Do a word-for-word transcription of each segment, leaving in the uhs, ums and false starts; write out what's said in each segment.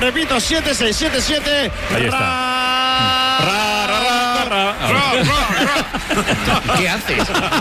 Repito, siete seis siete siete. Ahí está. Ra, ra, ra, ra. ¿Qué haces?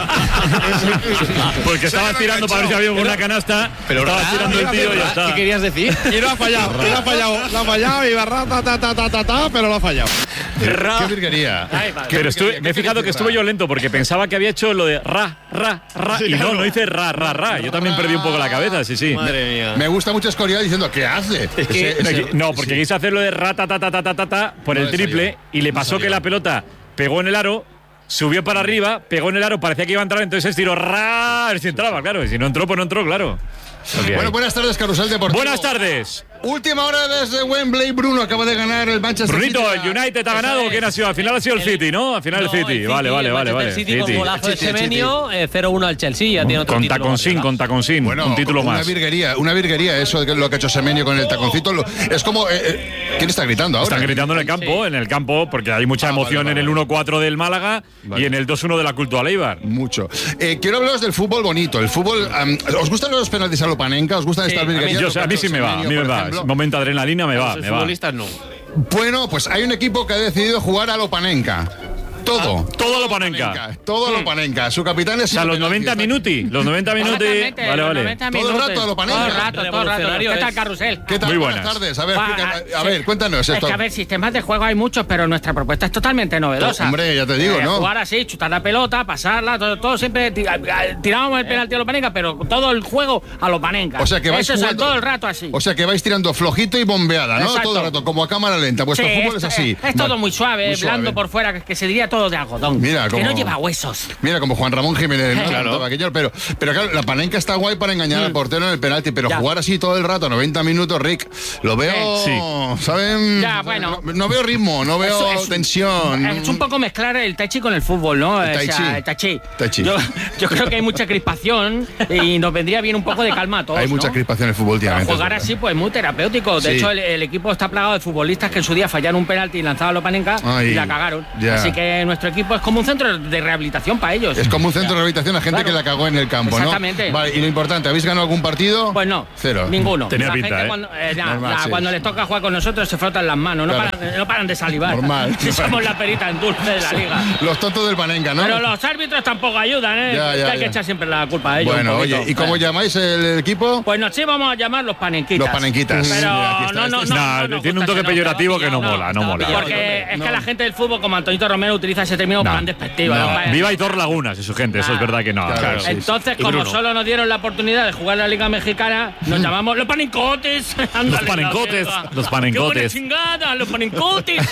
Porque estaba tirando para ver si había una canasta. Pero estaba ra, tirando el tío y ya está. ¿Qué querías decir? Y lo ha fallado, y lo ha fallado, lo ha fallado y va ra, ta, ta, ta, ta, ta, ta, pero lo ha fallado. Qué virguería. Pero estuve, me he fijado que estuve yo lento porque pensaba que había hecho lo de ra, ra, ra. Sí, y no, claro. no hice ra, ra, ra. Yo también perdí un poco la cabeza, sí, sí. Madre mía. Me gusta mucho Escorial diciendo, ¿qué hace? Es que- Ese- ese- no, porque sí. quise hacer lo de ra, ta, ta, ta, ta, ta, ta, ta, por No el le triple salió. y le pasó No que salió. la pelota pegó en el aro, subió para arriba, pegó en el aro, parecía que iba a entrar, entonces estiró ra, a ver si entraba, claro. Y si no entró, pues no entró, claro. Okay. Bueno, buenas tardes, Carrusel Deportivo. Buenas tardes. Última hora desde Wembley. Bruno acaba de ganar el Manchester Brunito, City. el United ha ganado. ¿Quién ha sido? Al final ha sido el City, ¿no? Al final el City. Vale, vale, vale, vale. El City con City. golazo de City, City. Semenyo, eh, cero uno al Chelsea, ya tiene otro Con título. taconcín, con taconcín. Bueno, un título una más. virguería, una virguería eso de lo que ha hecho Semenyo con el taconcito. Lo- Es como... eh, eh, ¿quién está gritando ahora? Están gritando en el campo, en el campo, porque hay mucha Ah, emoción vale, vale, en el uno cuatro del Málaga Vale. y en el dos uno de la Cultural Eibar. Mucho. Eh, quiero hablaros del fútbol bonito. El fútbol... um, ¿Os gustan los penaltis a lo Panenka? ¿Os gustan Sí, estas a mí- virguerías? Yo, Lo que a ha mí hecho sí me va, a Semenyo, mí me por va. ejemplo. Momento de adrenalina me va, Los me va. futbolistas no. Bueno, pues hay un equipo que ha decidido jugar a lo Panenka. Todo. Todo lo Panenka. Todo a lo Panenka. Su capitán es... O sea, los Penalti. noventa minuti. Los noventa minuti. Exactamente, Vale, los vale. noventa Todo el minutos. rato a lo Panenka. Todo el rato, todo el rato. Revolucionario ¿Qué tal, es. Carrusel? ¿Qué tal? Muy buenas. buenas. tardes. A ver, Va, explica- ah, a sí. ver, cuéntanos Es esto. que, a ver, sistemas de juego hay muchos, pero nuestra propuesta es totalmente novedosa. Hombre, ya te digo, Eh, ¿no? Jugar así, chutar la pelota, pasarla, todo, todo siempre ti- a- a- tirábamos el penalti a los Panenka, pero todo el juego a los Panenka. O sea que vais Eso es jugando- todo el rato así. O sea que vais tirando flojito y bombeada, ¿no? Exacto. Todo el rato, como a cámara lenta. Vuestro Sí, fútbol es esto- así. Es, todo Va- muy suave, muy suave. blando por fuera, que, que se diría todo de algodón. Mira, que como- no lleva huesos. Mira, como Juan Ramón Jiménez, ¿no? Claro. Cantaba aquello, pero, pero claro, la Panenka está guay para engañar al portero en el penalti, pero Ya. jugar así todo el rato, noventa minutos, Rick, lo veo, Sí. ¿saben? Ya, bueno. No, no veo ritmo, no veo Eso es- tensión. Es un poco mezclar el tai chi con el fútbol, ¿no? El tai O sea, chi. el tai chi. Tai chi. Yo, yo creo que hay mucha crispación y nos vendría bien un poco de calma a todos. Hay mucha ¿no? crispación en el fútbol últimamente. Jugar es verdad. así, pues muy terapéutico. De Sí. hecho, el, el equipo está plagado de futbolistas que en su día fallaron un penalti y lanzaban a los Panenka Ay, y la cagaron. ya. Así que nuestro equipo es como un centro de rehabilitación para ellos. Es como un centro de rehabilitación a gente Claro. que la cagó en el campo, ¿no? Exactamente. Vale, y lo importante, ¿habéis ganado algún partido? Pues no, Cero. ninguno. Tenía La pinta, gente ¿eh? Cuando, eh, ya, Normal, ya, sí. cuando les toca jugar con nosotros se frotan las manos, no, Claro. paran, no paran de salivar. Normal. Si somos la perita en dulce de la liga. Los tontos del Panenka, ¿no? Pero los árbitros tampoco ayudan, ¿eh? Ya, ya, Que hay que ya. echar siempre la culpa a ellos. Bueno, un poquito. oye, ¿y cómo Eh. llamáis el equipo? Pues nos sí vamos a llamar los panenquitas. Los panenquitas. Pero Mira, aquí está, no, no, este no. Nah, no nos tiene un gusta toque ese nombre, peyorativo estaba que no pillado. mola, no mola. Porque es No. que la gente del fútbol, como Antonito Romero, utiliza ese término No. tan despectivo. No. ¿no? Viva Hitor Lagunas y su gente, eso es verdad que no. Claro, claro. sí. Entonces, Y como Bruno. solo nos dieron la oportunidad de jugar la Liga Mexicana, nos llamamos los panencotes. Ándale, panencotes, la verga. los panencotes. ¡Qué buena chingada, los panencotes!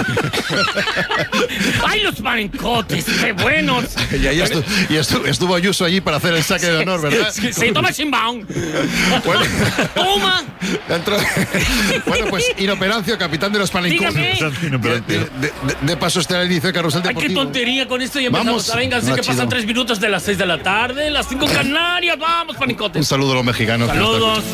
¡Ay, los panencotes! ¡Qué buenos! Y ahí estu- y estu- estuvo Ayuso allí para hacer el saque de honor, ¿verdad? Sí, sí, toma Simbaum. Bueno, ¡Toma! dentro- bueno, pues Inoperancio, capitán de los Panencotes. Dígame. De, de- de- de paso está el inicio de Carrusel Ay, qué Deportivo. tontería con esto. Y Vamos. empezamos a venga, así No, que chido. pasan tres minutos de las seis de la tarde, las cinco en Canarias. Vamos, Un panicotes. saludo a los mexicanos. Saludos.